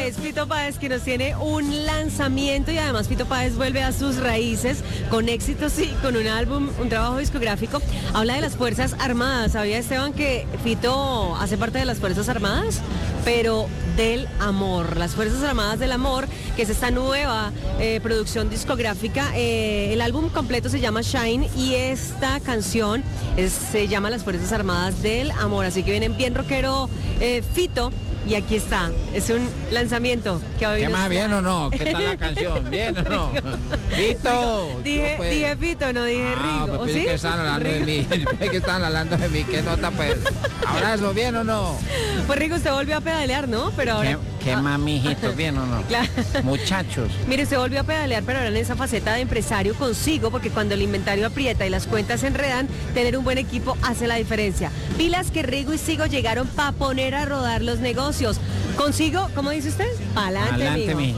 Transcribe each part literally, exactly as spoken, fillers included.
Páez, Fito Páez, que nos tiene un lanzamiento y además Fito Páez vuelve a sus raíces con éxitos y con un álbum, un trabajo discográfico. Habla de las Fuerzas Armadas. ¿Sabía, Esteban, que Fito hace parte de las Fuerzas Armadas? Pero del amor, las Fuerzas Armadas del Amor, que es esta nueva eh, producción discográfica. Eh, el álbum completo se llama Shine y esta canción es, se llama Las Fuerzas Armadas del Amor. Así que vienen bien rockero eh, Fito. Y aquí está, es un lanzamiento que hoy ¿Qué nos... más, bien o no? ¿Qué tal la canción? ¿Bien o no? Fito. Dije, pues... dije Fito, no dije ah, Rigo. pues ¿O sí? que están hablando Rigo. de mí. que están hablando de mí. ¿Qué nota, pues? Abrazo, ¿bien o no? Pues Rigo, usted volvió a pedalear, ¿no? Pero ahora... ¿Qué, qué más, mijito? ¿Bien o no? Claro. Muchachos. Mire, usted volvió a pedalear, pero ahora en esa faceta de empresario consigo, porque cuando el inventario aprieta y las cuentas se enredan, tener un buen equipo hace la diferencia. Pilas que Rigo y Sigo llegaron para poner a rodar los negocios. Consigo, ¿cómo dice usted? Pa'lante, Pa'lante, mijo.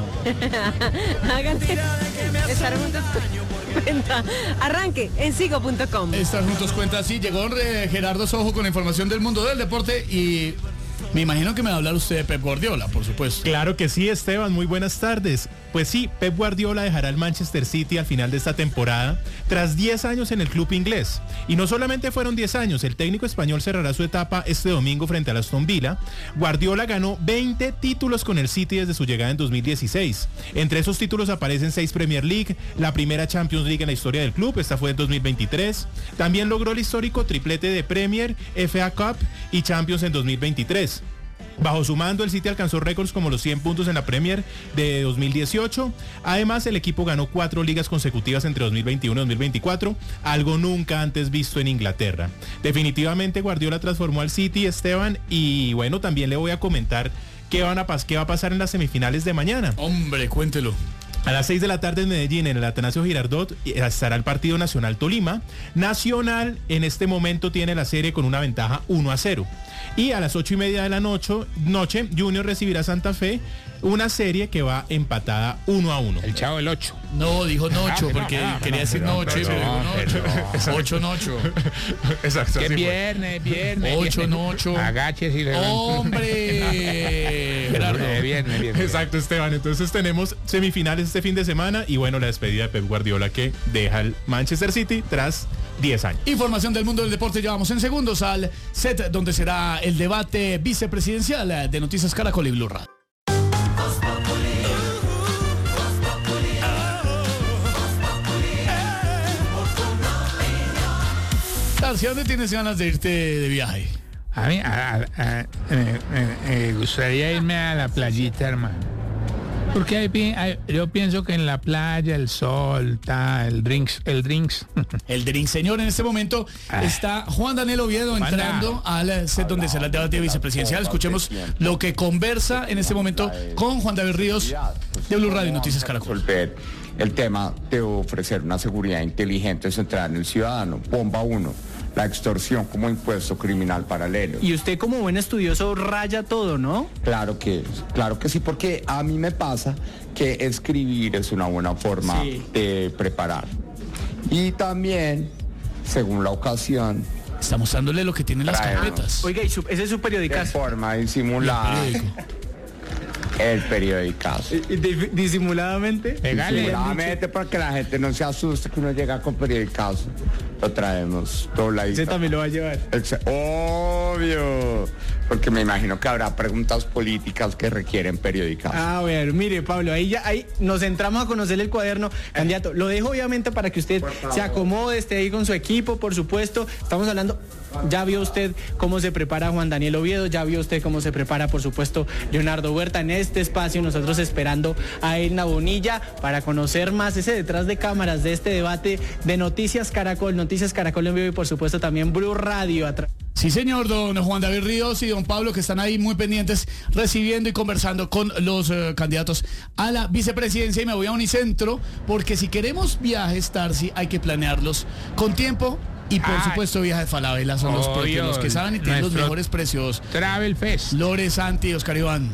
Háganse. Estar juntos cuenta. Arranque en sigo punto com. Estar juntos cuenta así. Llegó eh, Gerardo Sojo con la información del mundo del deporte y me imagino que me va a hablar usted de Pep Guardiola, por supuesto. Claro que sí, Esteban, muy buenas tardes. Pues sí, Pep Guardiola dejará el Manchester City al final de esta temporada, tras diez años en el club inglés. Y no solamente fueron diez años, el técnico español cerrará su etapa este domingo frente al Aston Villa. Guardiola ganó veinte títulos con el City desde su llegada en dos mil dieciséis. Entre esos títulos aparecen seis Premier League, la primera Champions League en la historia del club, esta fue en dos mil veintitrés. También logró el histórico triplete de Premier, F A Cup y Champions en dos mil veintitrés. Bajo su mando, el City alcanzó récords como los cien puntos en la Premier de dos mil dieciocho. Además, el equipo ganó cuatro ligas consecutivas entre dos mil veintiuno y dos mil veinticuatro, algo nunca antes visto en Inglaterra. Definitivamente, Guardiola transformó al City, Esteban, y bueno, también le voy a comentar qué, van a pas- qué va a pasar en las semifinales de mañana. Hombre, cuéntelo. A las seis de la tarde en Medellín, en el Atanasio Girardot, estará el partido Nacional Tolima. Nacional en este momento tiene la serie con una ventaja uno a cero. Y a las ocho y media de la noche, noche Junior recibirá a Santa Fe, una serie que va empatada uno a uno. El Chavo del ocho. No, dijo Nocho, porque no, no, quería no, decir perdón, Noche, pero perdón, dijo Nocho. perdón. Ocho Nocho. Exacto. Que así fue. viernes, viernes. Ocho, viernes. nocho. Agaches y le ¡Hombre! Gerardo. Viernes, viernes. Exacto, Esteban. Entonces tenemos semifinales este fin de semana y bueno, la despedida de Pep Guardiola que deja el Manchester City tras diez años. Información del mundo del deporte, llevamos en segundos al set donde será el debate vicepresidencial de Noticias Caracol y Blue Radio. ¿Hacia dónde tienes ganas de irte de viaje? A mí, a, a, a, me, me, me gustaría irme a la playita, hermano. Porque hay, pi- hay- yo pienso que en la playa, el sol, ta, el drinks, el drinks. El drink, señor, en este momento está Juan Daniel Oviedo Juanda. entrando al set donde será el debate vicepresidencial. Escuchemos lo que conversa en este momento con Juan David Ríos de Blue Radio y Noticias Caracol. Resolver el tema de ofrecer una seguridad inteligente centrada en el ciudadano. Bomba uno, la extorsión como impuesto criminal paralelo. Y usted como buen estudioso raya todo, ¿no? Claro que, claro que sí, porque a mí me pasa que escribir es una buena forma Sí. de preparar. Y también, según la ocasión, Está mostrándole lo que tienen las Traemos. carpetas. Oiga, y su- ese es su de periodicazo. forma disimulada, el periodicazo. Y- y di- Disimuladamente. Pegale. Disimuladamente para que la gente no se asuste que uno llega con periodicazo. Lo traemos dobladito. Ese también lo va a llevar. Ex- Obvio, porque me imagino que habrá preguntas políticas que requieren periodicazo. A ver, mire, Pablo, ahí ya ahí nos entramos a conocer el cuaderno. Candidato, lo dejo obviamente para que usted se acomode, esté ahí con su equipo, por supuesto. Estamos hablando, ya vio usted cómo se prepara Juan Daniel Oviedo, ya vio usted cómo se prepara, por supuesto, Leonardo Huerta en este espacio, nosotros esperando a Edna Bonilla para conocer más ese detrás de cámaras de este debate de Noticias Caracol, Noticias Caracol en vivo y por supuesto también Blue Radio. a tra- Sí, señor, don Juan David Ríos y don Pablo, que están ahí muy pendientes, recibiendo y conversando con los eh, candidatos a la vicepresidencia. Y me voy a Unicentro, porque si queremos viajes, Tarsi, hay que planearlos con tiempo. Y por Ay. supuesto, viajes Falabella son los Obvio, propios, los que saben y tienen los nuestro mejores precios. Travel Fest. Lore, Santi, Oscar Iván.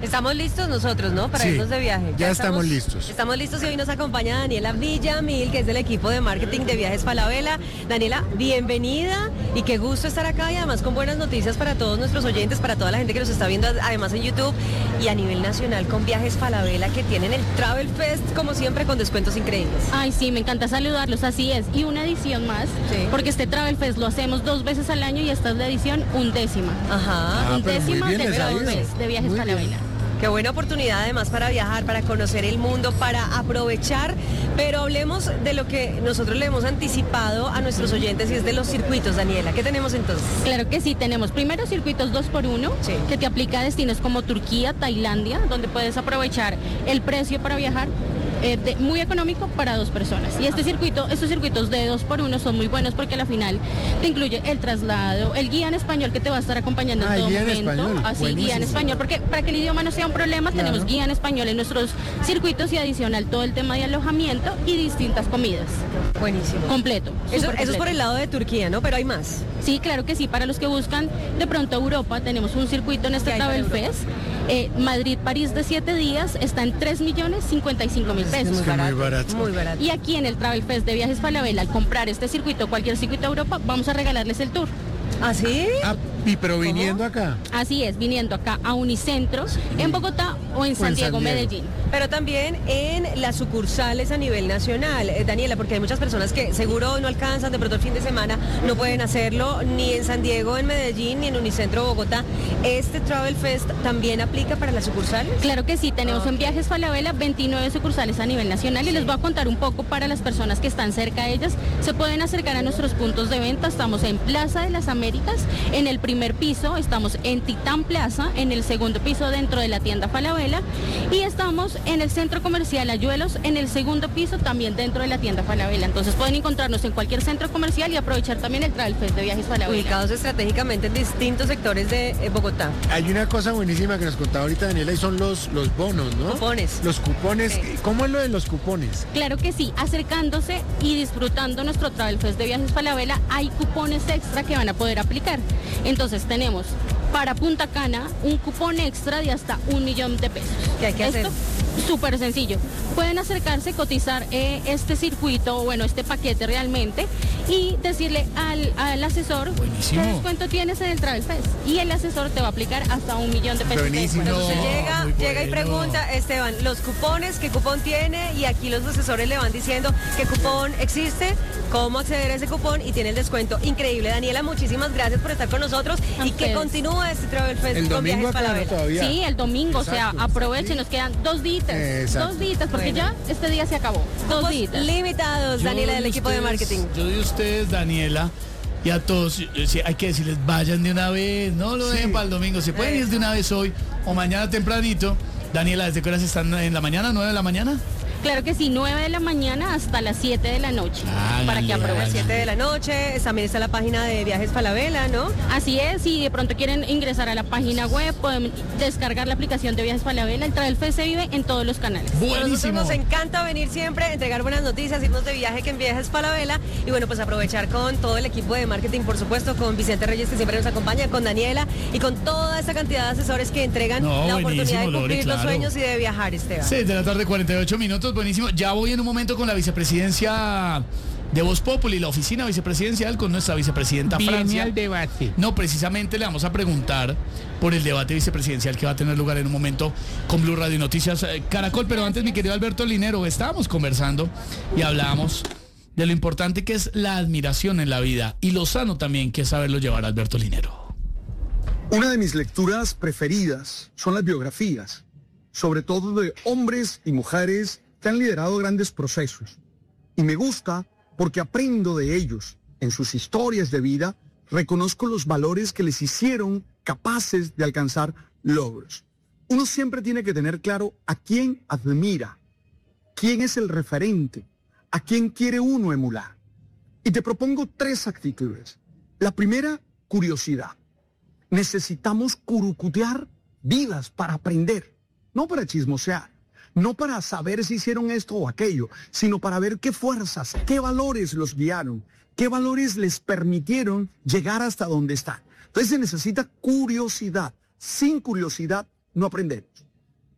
Estamos listos nosotros, ¿no? Para Sí, irnos de viaje. ya estamos listos. Estamos listos y hoy nos acompaña Daniela Villamil, que es del equipo de marketing de Viajes Falabella. Daniela, bienvenida y qué gusto estar acá y además con buenas noticias para todos nuestros oyentes, para toda la gente que nos está viendo además en YouTube y a nivel nacional con Viajes Falabella, que tienen el Travel Fest como siempre con descuentos increíbles. Ay, sí, me encanta saludarlos, así es. Y una edición más, Sí. porque este Travel Fest lo hacemos dos veces al año y esta es la edición undécima. Ajá. Ah, pero muy undécima bien del les ha Travel ido. Fest de Viajes Muy bien. Falabella. Qué buena oportunidad además para viajar, para conocer el mundo, para aprovechar, pero hablemos de lo que nosotros le hemos anticipado a nuestros oyentes y es de los circuitos, Daniela. ¿Qué tenemos entonces? Claro que sí, tenemos primero circuitos dos por uno, Sí. que te aplica a destinos como Turquía, Tailandia, donde puedes aprovechar el precio para viajar. eh, de- muy económico para dos personas. Y este circuito, estos circuitos de dos por uno son muy buenos porque a la final te incluye el traslado, el guía en español que te va a estar acompañando Ah, en todo guía en momento. español, Así, guía en buenísimo. español, porque para que el idioma no sea un problema, Claro. tenemos guía en español en nuestros circuitos y adicional todo el tema de alojamiento y distintas comidas. Buenísimo. Completo. Eso, súper eso es por completo. el lado de Turquía, ¿no? Pero hay más. Sí, claro que sí. Para los que buscan de pronto Europa, tenemos un circuito en este ¿Qué hay para Travel Europa? Fest. Eh, Madrid-París de siete días está en tres millones cincuenta y cinco mil pesos. que muy barato. Muy barato. Y aquí en el Travel Fest de Viajes Falabella, al comprar este circuito, cualquier circuito a Europa, vamos a regalarles el tour. ¿Ah, sí? Ah, y pero viniendo acá. Así es, viniendo acá a Unicentro, en Bogotá o en O San en Diego, San Diego. Medellín. Pero también en las sucursales a nivel nacional, eh, Daniela, porque hay muchas personas que seguro no alcanzan de pronto el fin de semana, no pueden hacerlo ni en San Diego, en Medellín, ni en Unicentro Bogotá. ¿Este Travel Fest también aplica para las sucursales? Claro que sí, tenemos Ah, en ok. Viajes Falabella veintinueve sucursales a nivel nacional y les voy a contar un poco para las personas que están cerca de ellas. Se pueden acercar a nuestros puntos de venta, estamos en Plaza de las Américas, en el primer piso, estamos en Titán Plaza, en el segundo piso dentro de la tienda Falabella y estamos en el Centro Comercial Ayuelos, en el segundo piso también dentro de la tienda Falabella. Entonces pueden encontrarnos en cualquier centro comercial y aprovechar también el Travel Fest de Viajes Falabella. Ubicados estratégicamente en distintos sectores de eh, Bogotá. Hay una cosa buenísima que nos contaba ahorita Daniela y son los, los bonos, ¿no? Cupones. Los cupones. Sí. ¿Cómo es lo de los cupones? Claro que sí, acercándose y disfrutando nuestro Travel Fest de Viajes Falabella, hay cupones extra que van a poder aplicar. Entonces tenemos para Punta Cana un cupón extra de hasta un millón de pesos. ¿Qué hay que hacer? Esto, súper sencillo. Pueden acercarse, cotizar eh, este circuito, o bueno, este paquete realmente, y decirle al, al asesor Buenísimo. qué descuento tienes en el Travel Fest. Y el asesor te va a aplicar hasta un millón de pesos. de Buenísimo. descuento. Entonces No, llega, muy llega y bueno. pregunta, Esteban, los cupones, ¿qué cupón tiene? Y aquí los asesores le van diciendo qué cupón existe, cómo acceder a ese cupón y tiene el descuento increíble. Daniela, muchísimas gracias por estar con nosotros A y que ustedes. continúa este Travel Fest El con domingo Viajes acá no Falabella. todavía. Sí, el domingo, o sea, Exacto. aprovechen, nos quedan dos días, Exacto. dos días, porque Bueno. ya este día se acabó, dos Cupos días. limitados, Yo Daniela, del de equipo de ustedes- marketing. Yo de ustedes, Daniela, y a todos, eh, sí, hay que decirles, vayan de una vez, no lo dejen para el domingo, se pueden ir de una vez hoy o mañana tempranito. Daniela, ¿desde qué horas están en la mañana? ¿nueve de la mañana? Claro que sí, nueve de la mañana hasta las siete de la noche, Háganle, para que A las aprovechen. siete de la noche, también está la página de Viajes Falabella, ¿no? Así es, si de pronto quieren ingresar a la página web, pueden descargar la aplicación de Viajes Falabella. El Travel Fest se vive en todos los canales. A nosotros Buenísimo. nos encanta venir siempre, entregar buenas noticias, irnos de viaje que en Viajes Falabella y bueno, pues aprovechar con todo el equipo de marketing, por supuesto, con Vicente Reyes que siempre nos acompaña, con Daniela y con toda esta cantidad de asesores que entregan No, la buenísimo, oportunidad de cumplir Lore, los claro. sueños y de viajar, Esteban. seis de la tarde, cuarenta y ocho minutos, buenísimo. Ya voy en un momento con la vicepresidencia de Voz Populi, la oficina vicepresidencial, con nuestra vicepresidenta Viene Francia. al debate. No, precisamente le vamos a preguntar por el debate vicepresidencial que va a tener lugar en un momento con Blue Radio y Noticias eh, Caracol. Pero antes, mi querido Alberto Linero, estábamos conversando y hablábamos de lo importante que es la admiración en la vida y lo sano también que es saberlo llevar, Alberto Linero. Una de mis lecturas preferidas son las biografías, sobre todo de hombres y mujeres que han liderado grandes procesos. Y me gusta porque aprendo de ellos. En sus historias de vida reconozco los valores que les hicieron capaces de alcanzar logros. Uno siempre tiene que tener claro a quién admira, quién es el referente, a quién quiere uno emular. Y te propongo tres actitudes. La primera, curiosidad. Necesitamos curucutear vidas para aprender, no para chismosear, no para saber si hicieron esto o aquello, sino para ver qué fuerzas, qué valores los guiaron, qué valores les permitieron llegar hasta donde están. Entonces se necesita curiosidad. Sin curiosidad no aprendemos.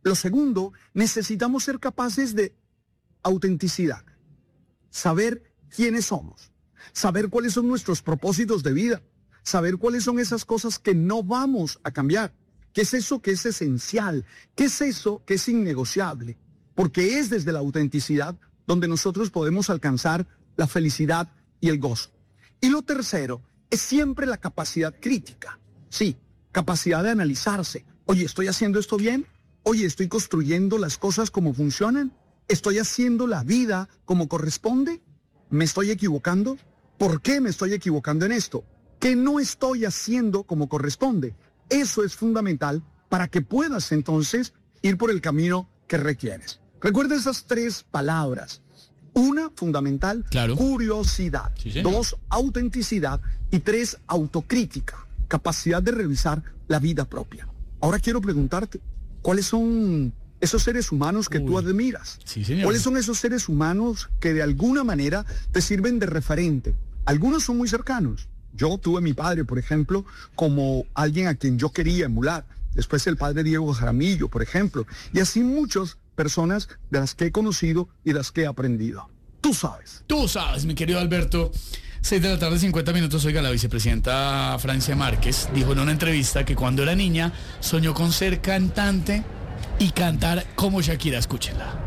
Lo segundo, necesitamos ser capaces de autenticidad, saber quiénes somos, saber cuáles son nuestros propósitos de vida, saber cuáles son esas cosas que no vamos a cambiar, qué es eso que es esencial, qué es eso que es innegociable, porque es desde la autenticidad donde nosotros podemos alcanzar la felicidad y el gozo. Y lo tercero es siempre la capacidad crítica, sí, capacidad de analizarse. Oye, ¿estoy haciendo esto bien? Oye, ¿estoy construyendo las cosas como funcionan? ¿Estoy haciendo la vida como corresponde? ¿Me estoy equivocando? ¿Por qué me estoy equivocando en esto? ¿Qué no estoy haciendo como corresponde? Eso es fundamental para que puedas entonces ir por el camino que requieres. Recuerda esas tres palabras. Una, fundamental, claro. curiosidad. Sí, señor. Dos, autenticidad. Y tres, autocrítica, capacidad de revisar la vida propia. Ahora quiero preguntarte, ¿cuáles son esos seres humanos que Uy. tú admiras? Sí, señor. ¿Cuáles son esos seres humanos que de alguna manera te sirven de referente? Algunos son muy cercanos. Yo tuve a mi padre, por ejemplo, como alguien a quien yo quería emular. Después el padre Diego Jaramillo, por ejemplo. Y así muchas personas de las que he conocido y de las que he aprendido. Tú sabes. Tú sabes, mi querido Alberto. seis de la tarde, cincuenta minutos. Oiga, la vicepresidenta Francia Márquez dijo en una entrevista que cuando era niña soñó con ser cantante y cantar como Shakira. Escúchenla.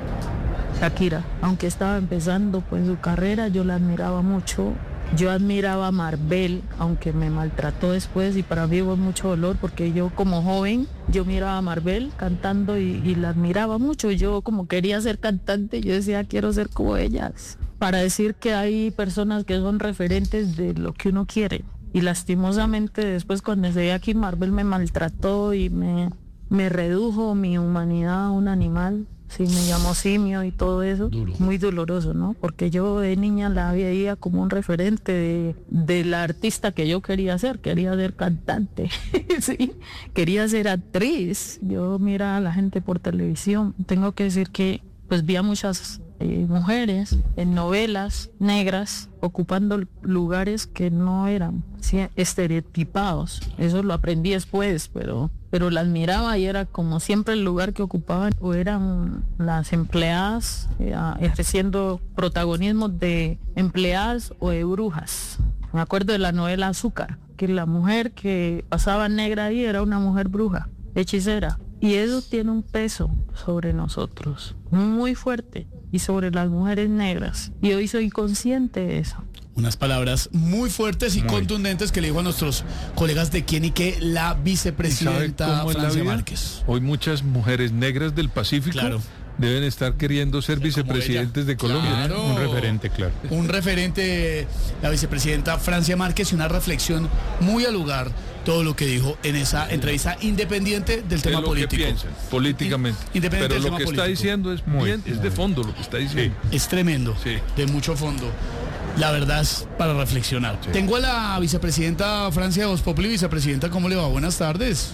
Shakira, aunque estaba empezando pues su carrera, yo la admiraba mucho. Yo admiraba a Maribel, aunque me maltrató después y para mí fue mucho dolor porque yo como joven, yo miraba a Maribel cantando y, y la admiraba mucho. Yo como quería ser cantante, yo decía quiero ser como ellas. Para decir que hay personas que son referentes de lo que uno quiere. Y lastimosamente después cuando llegué aquí Maribel me maltrató y me, me redujo mi humanidad a un animal. Sí, me llamó simio y todo eso. Duro. Muy doloroso, ¿no? Porque yo de niña la veía como un referente de, de la artista que yo quería ser. Quería ser cantante, sí. Quería ser actriz. Yo miraba a la gente por televisión. Tengo que decir que pues vi a muchas eh, mujeres en novelas negras ocupando lugares que no eran, ¿sí?, estereotipados. Eso lo aprendí después, pero... pero las miraba y era como siempre el lugar que ocupaban o eran las empleadas eh, ejerciendo protagonismo de empleadas o de brujas. Me acuerdo de la novela Azúcar, que la mujer que pasaba negra ahí era una mujer bruja, hechicera. Y eso tiene un peso sobre nosotros, muy fuerte, y sobre las mujeres negras. Y hoy soy consciente de eso. Unas palabras muy fuertes y muy contundentes que le dijo a nuestros colegas de Quién y Qué la vicepresidenta Francia Márquez. Hoy muchas mujeres negras del Pacífico claro. deben estar queriendo ser vicepresidentes de Colombia. Claro. Un referente, claro. Un referente, la vicepresidenta Francia Márquez, y una reflexión muy al lugar todo lo que dijo en esa entrevista, independiente del tema lo político. Que piensan, políticamente. Independiente Pero del lo tema que político. está diciendo es muy, bien, es de fondo lo que está diciendo. Sí. Es tremendo, sí. de mucho fondo. La verdad es para reflexionar. Sí. Tengo a la vicepresidenta Francia Voz Populi. Vicepresidenta, ¿cómo le va? Buenas tardes.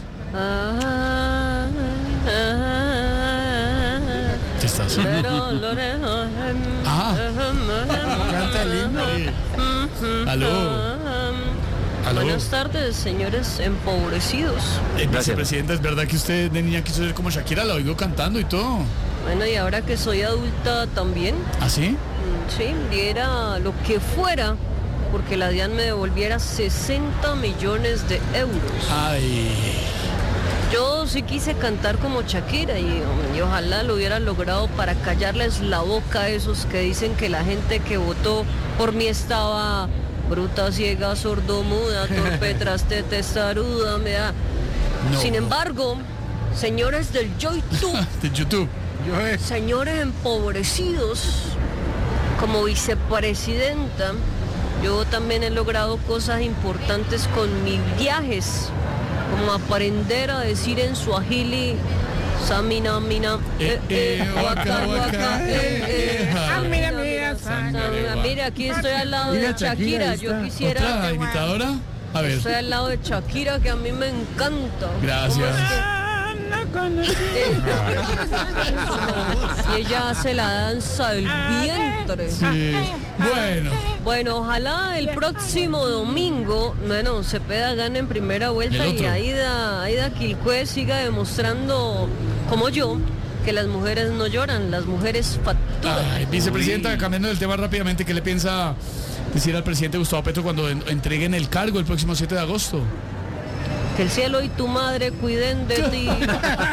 Ah, ah, ¿Qué estás haciendo? Ah, canta lindo. Aló. ¿Aló? Buenas tardes, señores empobrecidos. Eh, vicepresidenta, ¿es verdad que usted de niña quiso ser como Shakira? La oigo cantando y todo. Bueno, y ahora que soy adulta también. ¿Ah, sí? Sí, diera lo que fuera porque la DIAN me devolviera sesenta millones de euros. Ay. Yo sí quise cantar como Shakira y, y ojalá lo hubiera logrado para callarles la boca a esos que dicen que la gente que votó por mí estaba bruta, ciega, sordomuda, torpe, traste, testaruda, me da. No. Sin embargo, señores del YouTube, de YouTube, señores empobrecidos, como vicepresidenta, yo también he logrado cosas importantes con mis viajes, como aprender a decir en suajili, samina, mina, eh, eh, waka, waka, eh, eh, mira, mira, mira, aquí estoy al lado de Shakira, yo quisiera... ¿Otra imitadora? A ver. Estoy al lado de Shakira, que a mí me encanta. Gracias. Y ella hace la danza del vientre. Sí. Bueno. Bueno, ojalá el próximo domingo, bueno, Cepeda gane en primera vuelta y Aida, Aida Quilcue siga demostrando como yo, que las mujeres no lloran, las mujeres facturan. Ay, vicepresidenta, cambiando del tema rápidamente, ¿qué le piensa decir al presidente Gustavo Petro cuando en- entreguen el cargo el próximo siete de agosto? Que el cielo y tu madre cuiden de ti.